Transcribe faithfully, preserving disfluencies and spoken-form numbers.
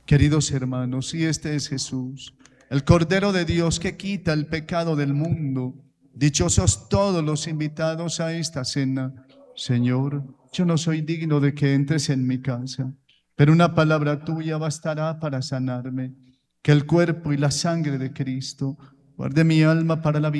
Queridos hermanos, y este es Jesús, el Cordero de Dios que quita el pecado del mundo. Dichosos todos los invitados a esta cena. Señor, yo no soy digno de que entres en mi casa, pero una palabra tuya bastará para sanarme. Que el cuerpo y la sangre de Cristo guarde mi alma para la vida